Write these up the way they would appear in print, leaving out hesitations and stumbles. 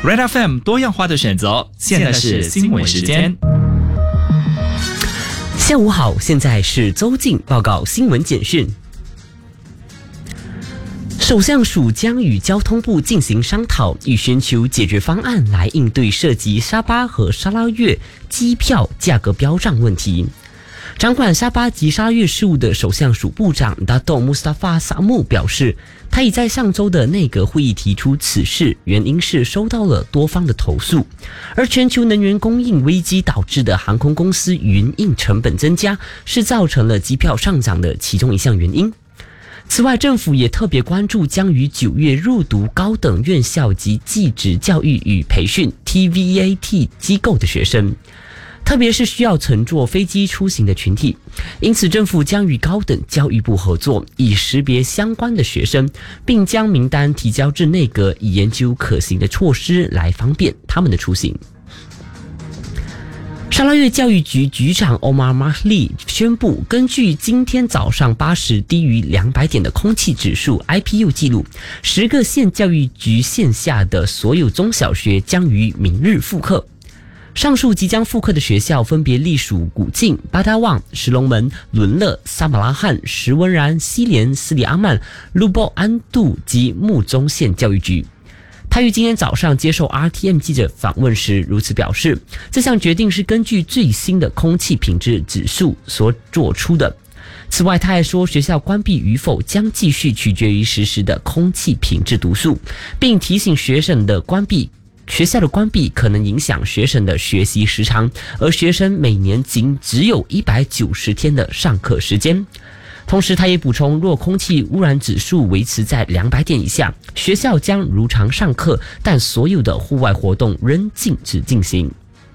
Red FM 多样化的选择，现在是新闻时间。 下午好，现在是周静报告新闻简讯。首相署将与交通部进行商讨，以寻求解决方案来应对涉及沙巴和沙拉越机票价格飙涨问题。掌管沙巴及沙拉越事务的首相署部长达豆穆斯塔法萨木表示，他已在上周的内阁会议提出此事，原因是收到了多方的投诉，而全球能源供应危机导致的航空公司营运成本增加，是造成了机票上涨的其中一项原因。此外，政府也特别关注将于9月入读高等院校及技职教育与培训 TVET 机构的学生，特别是需要乘坐飞机出行的群体，因此政府将与高等教育部合作，以识别相关的学生，并将名单提交至内阁，以研究可行的措施来方便他们的出行。沙拉越教育局局长 Omar Mahli 宣布，根据今天早上8时低于200点的空气指数 IPU 记录，10个县教育局县下的所有中小学将于明日复课。上述即将复课的学校分别隶属古晋、巴达旺、石龙门、伦勒、萨马拉罕、石文然、西连、斯里阿曼、卢布安杜及木中县教育局。他于今天早上接受 RTM 记者访问时如此表示，这项决定是根据最新的空气品质指数所做出的。此外，他还说，学校关闭与否将继续取决于实时的空气品质读数，并提醒学校的关闭可能影响学生的学习时长，而学生每年只有190天的上课时间。同时，他也补充，若空气污染指数维持在200点以下，学校将如常上课，但所有的户外活动仍禁止进行。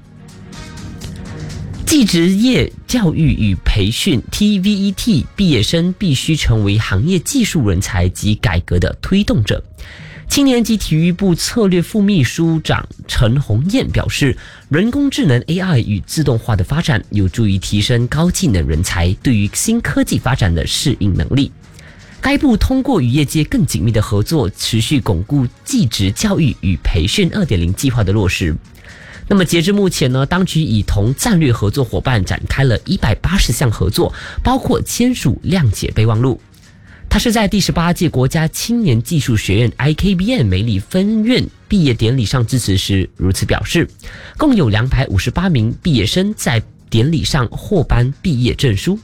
技职业教育与培训 TVET 毕业生必须成为行业技术人才及改革的推动者。青年及体育部策略副秘书长陈鸿燕表示，人工智能 AI 与自动化的发展有助于提升高技能人才对于新科技发展的适应能力。该部通过与业界更紧密的合作，持续巩固技职教育与培训 2.0 计划的落实。那么截至目前呢，当局已同战略合作伙伴展开了180项合作，包括签署谅解备忘录。他是在第18届国家青年技术学院 IKBM 梅里分院毕业典礼上致辞时如此表示，共有258名毕业生在典礼上获颁毕业证书。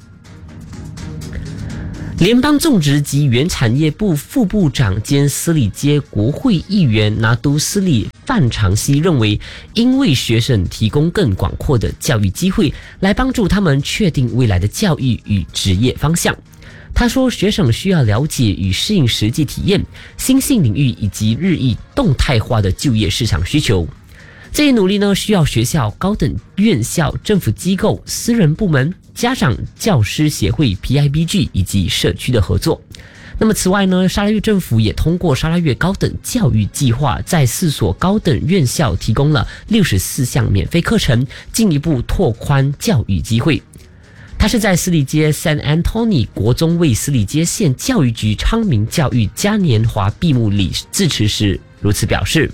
联邦种植及原产业部副部长兼斯里街国会议员拿督斯里范长西认为，应为学生提供更广阔的教育机会，来帮助他们确定未来的教育与职业方向。他说，学生需要了解与适应实际体验、新兴领域以及日益动态化的就业市场需求。这一努力呢，需要学校、高等院校、政府机构、私人部门、家长、教师协会 PIBG 以及社区的合作。那么此外呢，沙拉越政府也通过沙拉越高等教育计划，在4所高等院校提供了64项免费课程，进一步拓宽教育机会。他是在斯里街 San Antonio 国中为斯里街县教育局昌明教育嘉年华闭幕礼致辞时如此表示。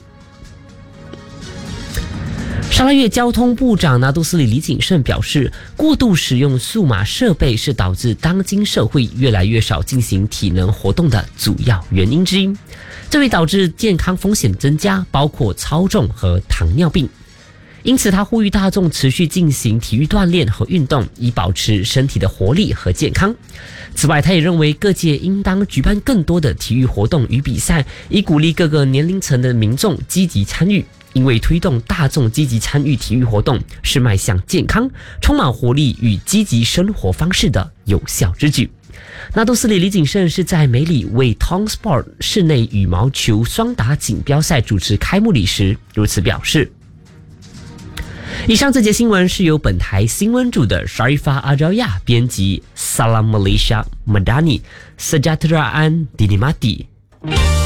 沙拉越交通部长拿督斯里李景胜表示，过度使用数码设备是导致当今社会越来越少进行体能活动的主要原因之一，这会导致健康风险增加，包括超重和糖尿病。因此他呼吁大众持续进行体育锻炼和运动，以保持身体的活力和健康。此外，他也认为各界应当举办更多的体育活动与比赛，以鼓励各个年龄层的民众积极参与，因为推动大众积极参与体育活动是迈向健康、充满活力与积极生活方式的有效之举。拿督斯里李景胜是在梅里为 Tong Sport 室内羽毛球双打锦标赛主持开幕礼时如此表示。以上这节新闻是由本台新闻组的 Sharifah Ajaya 编辑 Salam Malaysia Madani Sejahtera Dinikmati